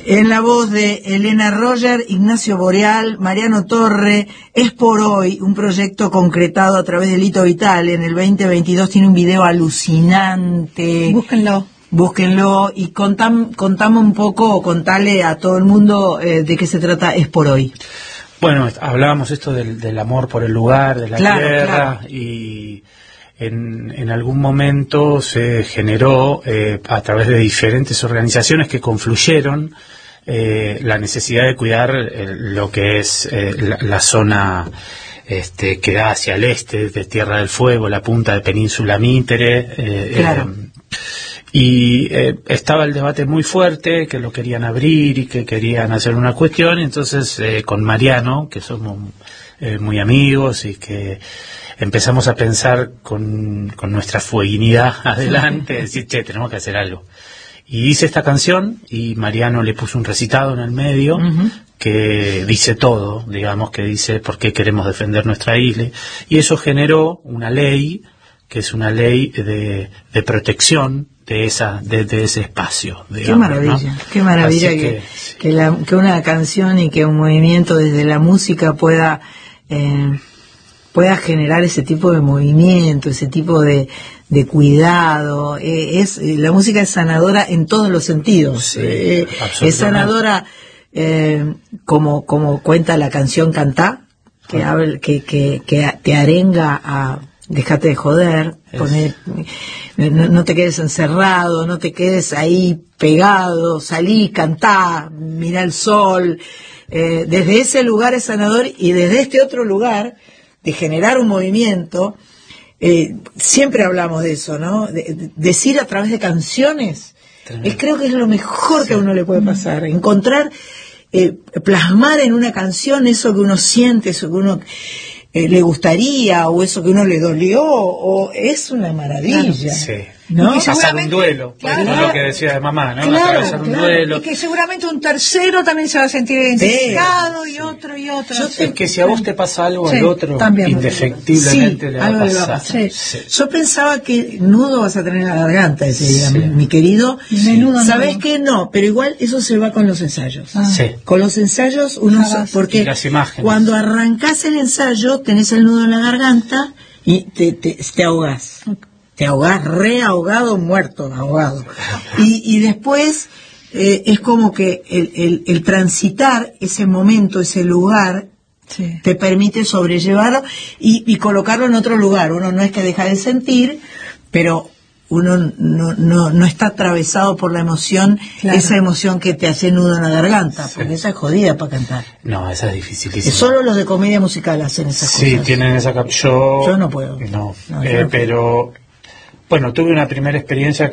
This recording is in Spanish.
En la voz de Elena Roger, Ignacio Boreal, Mariano Torre, Es por Hoy, un proyecto concretado a través de Lito Vitale. En el 2022 tiene un video alucinante. Búsquenlo y contame un poco, contale a todo el mundo de qué se trata Es por Hoy. Bueno, hablábamos esto del amor por el lugar, de la tierra, y en algún momento se generó a través de diferentes organizaciones que confluyeron la necesidad de cuidar lo que es la zona que da hacia el este de Tierra del Fuego, la punta de Península Mitre. Y estaba el debate muy fuerte, que lo querían abrir y que querían hacer una cuestión. Entonces con Mariano, que somos muy amigos y que empezamos a pensar con nuestra fueguinidad adelante, decir, tenemos que hacer algo. Y hice esta canción y Mariano le puso un recitado en el medio que dice todo, digamos, que dice por qué queremos defender nuestra isla. Y eso generó una ley, que es una ley de protección de ese espacio, digamos. Qué maravilla, ¿no? Qué maravilla que una canción y que un movimiento desde la música pueda generar ese tipo de movimiento, ese tipo de cuidado. La música es sanadora en todos los sentidos. Sí, es sanadora como cuenta la canción Cantá, que te arenga a déjate de joder, no te quedes encerrado, no te quedes ahí pegado, salí, cantá, mirá el sol. Desde ese lugar es sanador, y desde este otro lugar de generar un movimiento, siempre hablamos de eso, ¿no? Decir a través de canciones, creo que es lo mejor que a uno le puede pasar, encontrar, plasmar en una canción eso que uno siente, eso que uno le gustaría, o eso que uno le dolió, o es una maravilla. Sí. ¿No? Pasar un duelo, es lo que decía de mamá, ¿no? Atravesar un duelo. Y que seguramente un tercero también se va a sentir identificado, y otro. Es que si a vos te pasa algo, al otro indefectiblemente le va a pasar. Yo pensaba que nudo vas a tener en la garganta ese día, mi querido. Sabés que no, pero igual eso se va con los ensayos. Con los ensayos porque las imágenes. Cuando arrancás el ensayo tenés el nudo en la garganta y te ahogás. Te ahogás, ahogado, muerto, ahogado. Y después es como que el transitar ese momento, ese lugar, te permite sobrellevarlo y colocarlo en otro lugar. Uno no es que deja de sentir, pero uno no está atravesado por la emoción, esa emoción que te hace nudo en la garganta, porque esa es jodida para cantar. No, esa es dificilísima. Solo los de comedia musical hacen esas cosas. Sí, tienen esa... Yo no puedo. Pero... Bueno, tuve una primera experiencia